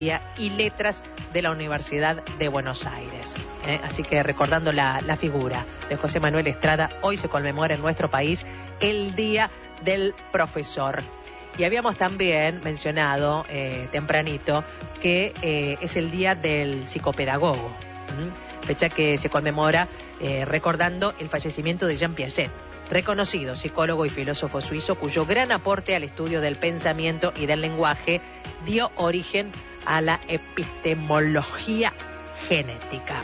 y Letras de la Universidad de Buenos Aires. Así que recordando la figura de José Manuel Estrada, hoy se conmemora en nuestro país el Día del Profesor. Y habíamos también mencionado tempranito que es el Día del Psicopedagogo, fecha que se conmemora recordando el fallecimiento de Jean Piaget, reconocido psicólogo y filósofo suizo cuyo gran aporte al estudio del pensamiento y del lenguaje dio origen a la epistemología genética.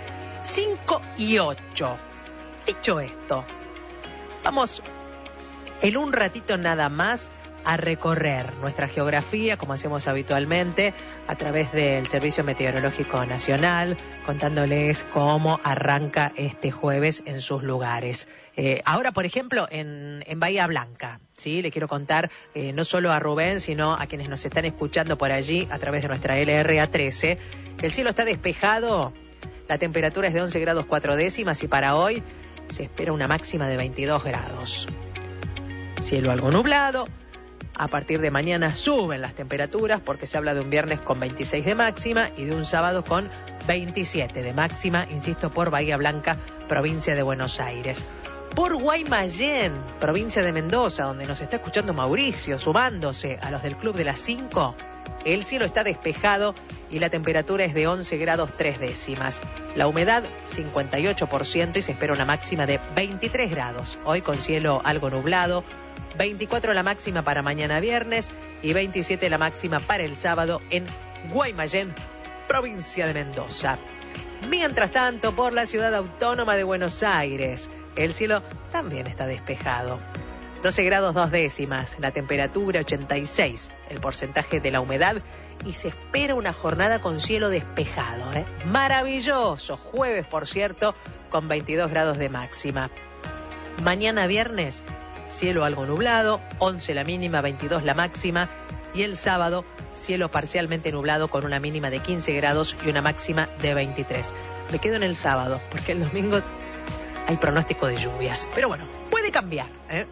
5:08. Dicho esto, vamos en un ratito nada más a recorrer nuestra geografía, como hacemos habitualmente, a través del Servicio Meteorológico Nacional, contándoles cómo arranca este jueves en sus lugares. Ahora, por ejemplo, en Bahía Blanca, ¿sí? Le quiero contar no solo a Rubén, sino a quienes nos están escuchando por allí a través de nuestra LRA 13, que el cielo está despejado, la temperatura es de 11 grados 4 décimas y para hoy se espera una máxima de 22 grados. Cielo algo nublado. A partir de mañana suben las temperaturas porque se habla de un viernes con 26 de máxima y de un sábado con 27 de máxima, insisto, por Bahía Blanca, provincia de Buenos Aires. Por Guaymallén, provincia de Mendoza, donde nos está escuchando Mauricio, sumándose a los del Club de las 5, el cielo está despejado y la temperatura es de 11 grados 3 décimas. La humedad 58% y se espera una máxima de 23 grados. Hoy con cielo algo nublado. 24 la máxima para mañana viernes y 27 la máxima para el sábado en Guaymallén, provincia de Mendoza. Mientras tanto, por la ciudad autónoma de Buenos Aires, el cielo también está despejado. 12 grados 2 décimas, la temperatura 86, el porcentaje de la humedad y se espera una jornada con cielo despejado. Maravilloso, jueves por cierto, con 22 grados de máxima. Mañana viernes, cielo algo nublado, 11 la mínima, 22 la máxima. Y el sábado, cielo parcialmente nublado con una mínima de 15 grados y una máxima de 23. Me quedo en el sábado, porque el domingo hay pronóstico de lluvias. Pero bueno, puede cambiar,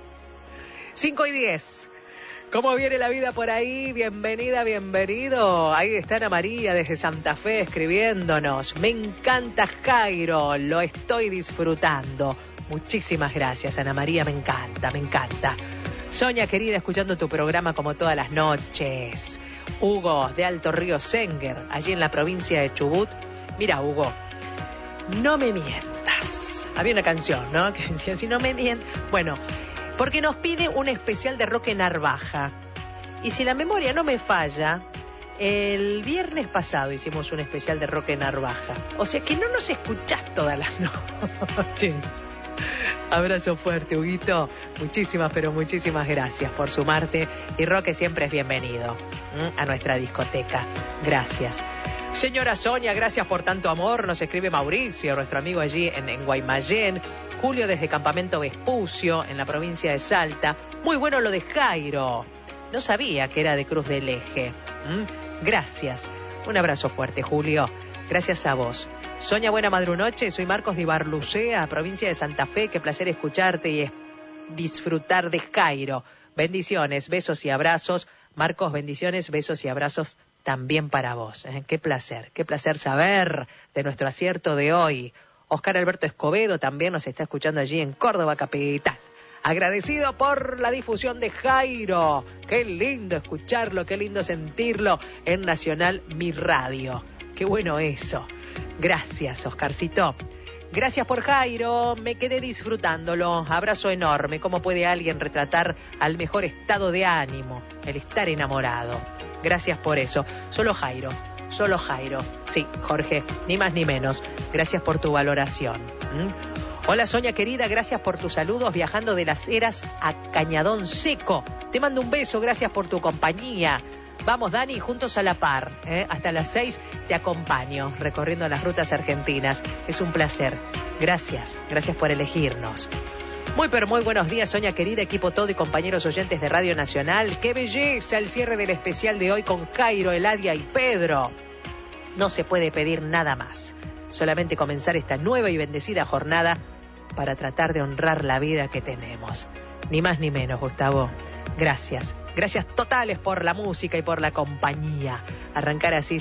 5:10. ¿Cómo viene la vida por ahí? Bienvenida, bienvenido. Ahí está Ana María desde Santa Fe escribiéndonos. Me encanta Jairo, lo estoy disfrutando. Muchísimas gracias, Ana María, me encanta, me encanta. Sonia, querida, escuchando tu programa como todas las noches. Hugo, de Alto Río Senguer, allí en la provincia de Chubut. Mira, Hugo, no me mientas. Había una canción, ¿no? Que decía, si no me mientas. Bueno, porque nos pide un especial de Roque Narvaja. Y si la memoria no me falla, el viernes pasado hicimos un especial de Roque Narvaja. O sea que no nos escuchás todas las noches. Abrazo fuerte, Huguito. Muchísimas, pero muchísimas gracias por sumarte. Y Roque siempre es bienvenido a nuestra discoteca. Gracias. Señora Sonia, gracias por tanto amor. Nos escribe Mauricio, nuestro amigo allí en Guaymallén. Julio desde Campamento Vespucio, en la provincia de Salta. Muy bueno lo de Jairo. No sabía que era de Cruz del Eje. Gracias. Un abrazo fuerte, Julio. Gracias a vos. Sonia, buena madrunoche. Soy Marcos de Ibarlucea, provincia de Santa Fe. Qué placer escucharte y disfrutar de Jairo. Bendiciones, besos y abrazos. Marcos, bendiciones, besos y abrazos también para vos. Qué placer saber de nuestro acierto de hoy. Oscar Alberto Escobedo también nos está escuchando allí en Córdoba capital. Agradecido por la difusión de Jairo. Qué lindo escucharlo, qué lindo sentirlo en Nacional Mi Radio. Qué bueno eso. Gracias, Oscarcito. Gracias por Jairo, me quedé disfrutándolo. Abrazo enorme. ¿Cómo puede alguien retratar al mejor estado de ánimo? El estar enamorado. Gracias por eso. Solo Jairo. Sí, Jorge, ni más ni menos. Gracias por tu valoración. Hola, Sonia querida, gracias por tus saludos viajando de Las Heras a Cañadón Seco. Te mando un beso, gracias por tu compañía. Vamos, Dani, juntos a la par. Hasta las 6 te acompaño recorriendo las rutas argentinas. Es un placer. Gracias por elegirnos. Muy pero muy buenos días, Sonia querida, equipo todo y compañeros oyentes de Radio Nacional. ¡Qué belleza el cierre del especial de hoy con Jairo, Eladia y Pedro! No se puede pedir nada más. Solamente comenzar esta nueva y bendecida jornada para tratar de honrar la vida que tenemos. Ni más ni menos, Gustavo. Gracias. Gracias totales por la música y por la compañía. Arrancar así